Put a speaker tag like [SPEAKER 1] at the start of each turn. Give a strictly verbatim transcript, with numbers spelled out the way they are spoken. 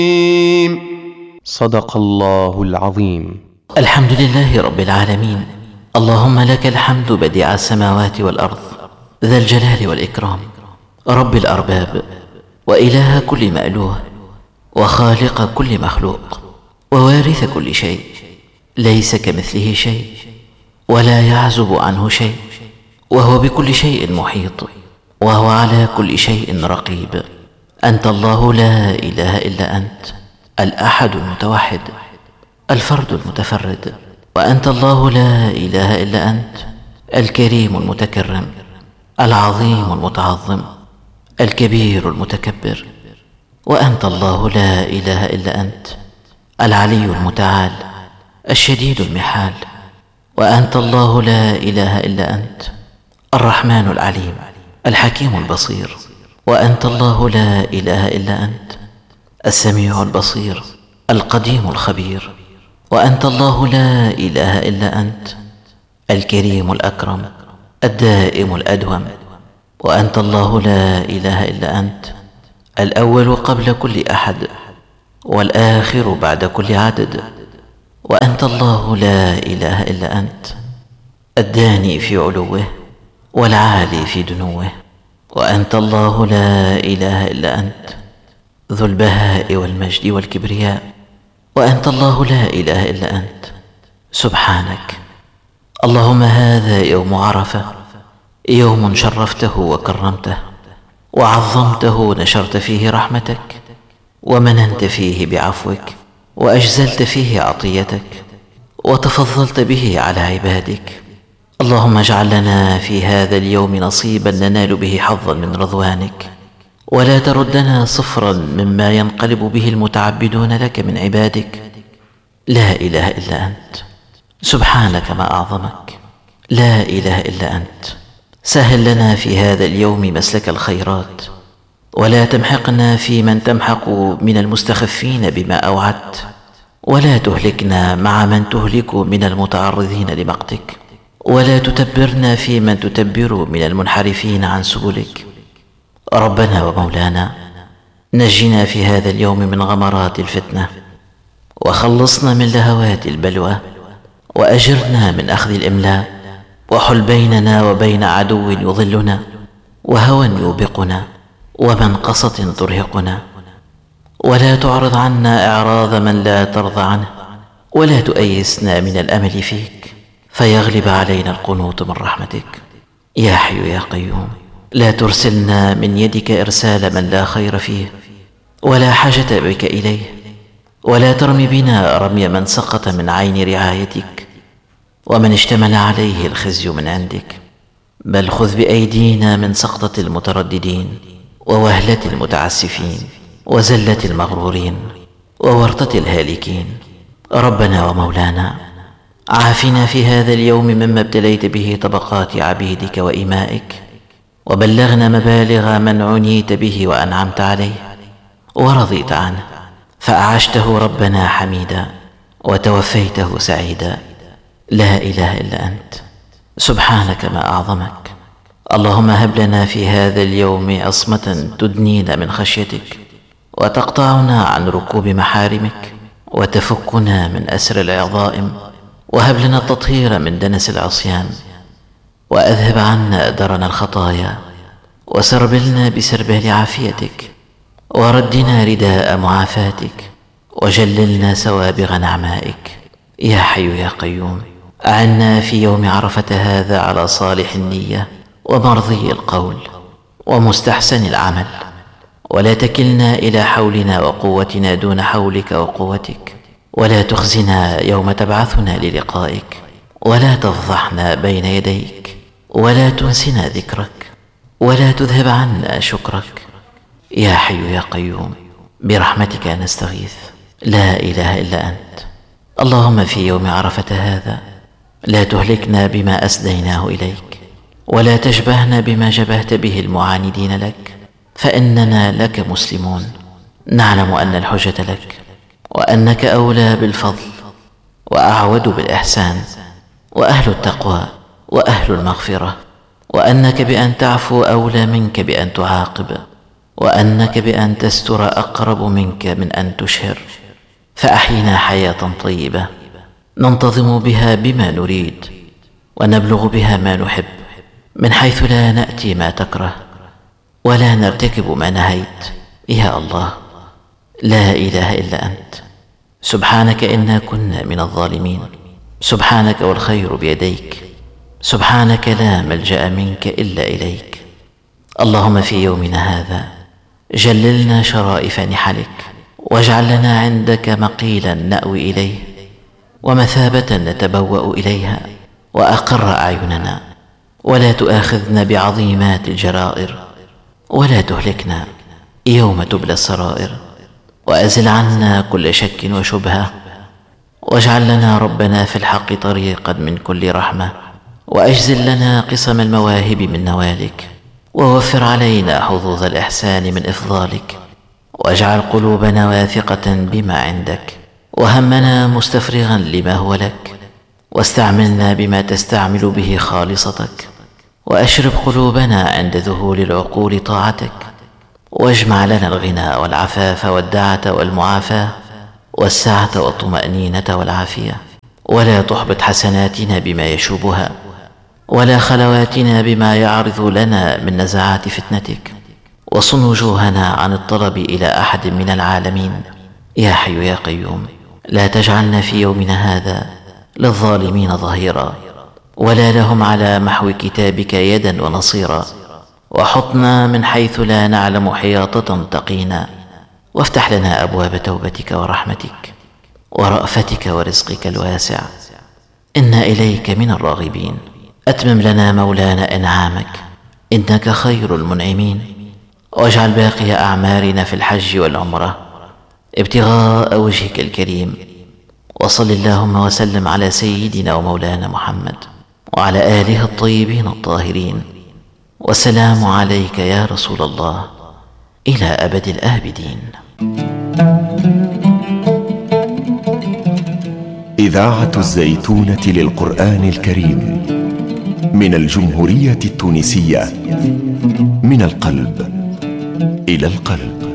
[SPEAKER 1] صدق الله العظيم.
[SPEAKER 2] الحمد لله رب العالمين، اللهم لك الحمد بديع السماوات والأرض، ذا الجلال والإكرام، رب الأرباب، وإله كل مألوه، وخالق كل مخلوق، ووارث كل شيء، ليس كمثله شيء ولا يعزب عنه شيء، وهو بكل شيء محيط، وهو على كل شيء رقيب. أنت الله لا إله إلا أنت، الأحد المتوحد، الفرد المتفرد. وأنت الله لا إله إلا أنت، الكريم المتكرم، العظيم المتعظم، الكبير المتكبر. وأنت الله لا إله إلا أنت، العلي المتعال، الشديد المحال. وأنت الله لا إله إلا أنت، الرحمن العليم، الحكيم البصير. وأنت الله لا إله إلا أنت، السميع البصير، القديم الخبير. وأنت الله لا إله إلا أنت، الكريم الأكرم، الدائم الأدوم. وأنت الله لا إله إلا أنت، الأول قبل كل أحد، والآخر بعد كل عدد. وأنت الله لا إله إلا أنت، الداني في علوه، والعالي في دنوه. وأنت الله لا إله إلا أنت، ذو البهاء والمجد والكبرياء. وأنت الله لا إله إلا أنت، سبحانك. اللهم هذا يوم عرفة، يوم شرفته وكرمته وعظمته، ونشرت فيه رحمتك، ومننت فيه بعفوك، وأجزلت فيه عطيتك، وتفضلت به على عبادك. اللهم اجعل لنا في هذا اليوم نصيبا ننال به حظا من رضوانك، ولا تردنا صفرا مما ينقلب به المتعبدون لك من عبادك. لا إله إلا أنت، سبحانك ما أعظمك. لا إله إلا أنت، سهل لنا في هذا اليوم مسلك الخيرات، ولا تمحقنا في من تمحق من المستخفين بما أوعدت، ولا تهلكنا مع من تهلك من المتعرضين لمقتك، ولا تتبرنا في من تتبر من المنحرفين عن سبلك. ربنا ومولانا، نجنا في هذا اليوم من غمرات الفتنة، وخلصنا من لهوات البلوى، وأجرنا من أخذ الإملاء، وحل بيننا وبين عدو يضلنا، وهوى يوبقنا، ومنقصة ترهقنا. ولا تعرض عنا إعراض من لا ترضى عنه، ولا تؤيسنا من الأمل فيك، فيغلب علينا القنوط من رحمتك. يا حي يا قيوم، لا ترسلنا من يدك إرسال من لا خير فيه، ولا حاجة بك إليه، ولا ترمي بنا رمي من سقط من عين رعايتك، ومن اشتمل عليه الخزي من عندك. بل خذ بأيدينا من سقطة المترددين، ووهلة المتعسفين، وزلة المغرورين، وورطة الهالكين. ربنا ومولانا، عافنا في هذا اليوم مما ابتليت به طبقات عبيدك وإمائك، وبلغنا مبالغ من عنيت به وأنعمت عليه ورضيت عنه، فأعشته ربنا حميدا، وتوفيته سعيدا. لا إله إلا أنت، سبحانك ما أعظمك. اللهم هب لنا في هذا اليوم عصمة تدنينا من خشيتك، وتقطعنا عن ركوب محارمك، وتفكنا من أسر العظائم، وهب لنا التطهير من دنس العصيان، وأذهب عنا درن الخطايا، وسربلنا بسربال عافيتك، وردنا رداء معافاتك، وجللنا سوابغ نعمائك. يا حي يا قيوم، أعنا في يوم عرفة هذا على صالح النية، ومرضي القول، ومستحسن العمل، ولا تكلنا إلى حولنا وقوتنا دون حولك وقوتك، ولا تخزنا يوم تبعثنا للقائك، ولا تفضحنا بين يديك، ولا تنسنا ذكرك، ولا تذهب عنا شكرك. يا حي يا قيوم، برحمتك نستغيث. لا إله إلا أنت. اللهم في يوم عرفة هذا لا تهلكنا بما أسديناه إليك، ولا تشبهنا بما جبهت به المعاندين لك، فإننا لك مسلمون، نعلم أن الحجة لك، وأنك أولى بالفضل، وأعود بالإحسان، وأهل التقوى، وأهل المغفرة، وأنك بأن تعفو أولى منك بأن تعاقب، وأنك بأن تستر أقرب منك من أن تشهر، فأحينا حياة طيبة ننتظم بها بما نريد ونبلغ بها ما نحب، من حيث لا نأتي ما تكره ولا نرتكب ما نهيت. يا الله، لا إله إلا أنت، سبحانك إنا كنا من الظالمين، سبحانك والخير بيديك، سبحانك لا ملجأ منك إلا إليك. اللهم في يومنا هذا جللنا شرائف نحلك، واجعل لنا عندك مقيلا نأوي إليه ومثابة نتبوأ إليها، وأقر أعيننا، ولا تؤاخذنا بعظيمات الجرائر، ولا تهلكنا يوم تبلى السرائر، وأزل عنا كل شك وشبهة، واجعل لنا ربنا في الحق طريقا من كل رحمة، وأجزل لنا قسم المواهب من نوالك، ووفر علينا حظوظ الإحسان من إفضالك، واجعل قلوبنا واثقة بما عندك، وهمنا مستفرغا لما هو لك، واستعملنا بما تستعمل به خالصتك، وأشرب قلوبنا عند ذهول العقول طاعتك، واجمع لنا الغنى والعفاف والدعة والمعافاة والسعة والطمأنينة والعافية، ولا تحبط حسناتنا بما يشوبها، ولا خلواتنا بما يعرض لنا من نزعات فتنتك، وصن وجوهنا عن الطلب إلى أحد من العالمين. يا حي يا قيوم، لا تجعلنا في يومنا هذا للظالمين ظهيرا، ولا لهم على محو كتابك يدا ونصيرا، وحطنا من حيث لا نعلم حياطة تقينا، وافتح لنا أبواب توبتك ورحمتك ورأفتك ورزقك الواسع، إنا إليك من الراغبين. أتمم لنا مولانا إنعامك، إنك خير المنعمين، واجعل باقي أعمارنا في الحج والعمرة ابتغاء وجهك الكريم. وصل اللهم وسلم على سيدنا ومولانا محمد وعلى آله الطيبين الطاهرين، والسلام عليك يا رسول الله إلى أبد الآبدين.
[SPEAKER 3] إذاعة الزيتونة للقرآن الكريم من الجمهورية التونسية، من القلب إلى القلب.